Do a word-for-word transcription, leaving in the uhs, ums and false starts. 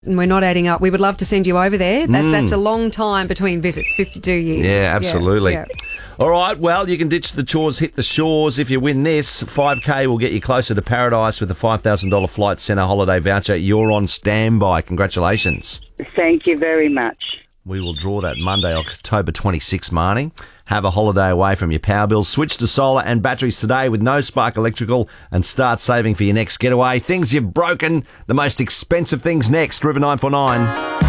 and we're not adding up. We would love to send you over there. That's, mm. that's a long time between visits, fifty-two years. Yeah, absolutely. Yeah, yeah. All right, well, you can ditch the chores, hit the shores. If you win this, five K will get you closer to paradise with a five thousand dollars Flight Centre holiday voucher. You're on standby. Congratulations. Thank you very much. We will draw that Monday, October twenty-sixth, Marnie. Have a holiday away from your power bills. Switch to solar and batteries today with No Spark Electrical and start saving for your next getaway. Things you've broken, the most expensive things next. River nine four nine.